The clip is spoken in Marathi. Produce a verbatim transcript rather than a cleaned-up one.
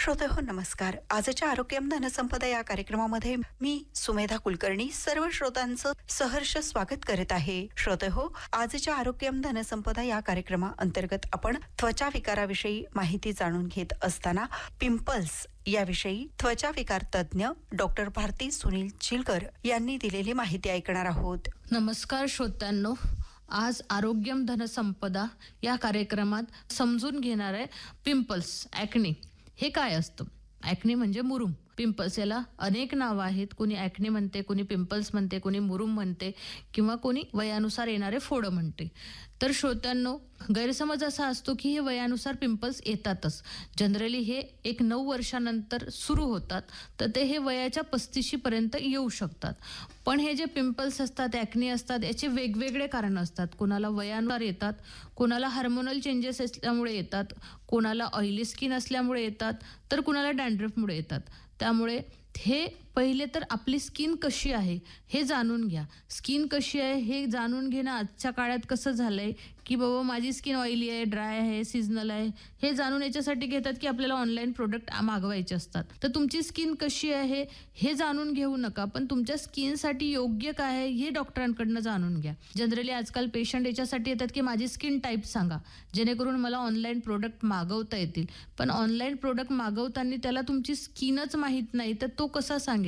श्रोते हो नमस्कार. आजच्या आरोग्यम धनसंपदा या कार्यक्रमामध्ये मी सुमेधा कुलकर्णी सर्व श्रोतांचं सहर्ष स्वागत करत आहे. श्रोते हो, आजच्या आरोग्यम धनसंपदा या कार्यक्रमाअंतर्गत आपण त्वचा विकाराविषयी माहिती जाणून घेत असताना पिंपल्स याविषयी त्वचा विकार तज्ज्ञ डॉक्टर भारती सुनील चिलकर यांनी दिलेली माहिती ऐकणार आहोत. नमस्कार श्रोत्यांनो, आज आरोग्यम धनसंपदा या कार्यक्रमात समजून घेणार आहे पिंपल्स, ॲक्ने हे काय असतं. ॲक्ने म्हणजे मुरूम. पिंपल्स याला अनेक नावं आहेत. कोणी ॲक्ने म्हणते, कोणी पिंपल्स म्हणते, कोणी मुरूम म्हणते किंवा कोणी वयानुसार येणारे फोडं म्हणते. तर श्रोत्यांनो, गैरसमज असा असतो की हे वयानुसार पिंपल्स येतातच. जनरली हे एक नऊ वर्षानंतर सुरू होतात, तर ते हे वयाच्या पस्तीशीपर्यंत येऊ शकतात. पण हे जे पिंपल्स असतात, ॲक्ने असतात, याचे वेगवेगळे कारण असतात. कोणाला वयानुसार येतात, कोणाला हार्मोनल चेंजेस असल्यामुळे येतात, कोणाला ऑइली स्किन असल्यामुळे येतात, तर कोणाला डॅन्ड्रफमुळे येतात. त्यामुळे हे पहिले तर आपली स्किन कशी आहे हे जाणून घ्या. स्किन कशी आहे हे जाणून घेणं आजच्या काळात कसं झालंय की बाबा माझी स्किन ऑइली आहे, ड्राय आहे, सीझनल आहे, हे जाणून याच्यासाठी घेतात की आपल्याला ऑनलाईन प्रोडक्ट मागवायचे असतात. तर तुमची स्किन कशी आहे हे जाणून घेऊ नका, पण तुमच्या स्किनसाठी योग्य काय आहे हे डॉक्टरांकडनं जाणून घ्या. जनरली आजकाल पेशंट याच्यासाठी येतात की माझी स्किन टाईप सांगा, जेणेकरून मला ऑनलाईन प्रोडक्ट मागवता येतील. पण ऑनलाईन प्रोडक्ट मागवताना त्याला तुमची स्किनच माहीत नाही, तर तो कसा सांगेल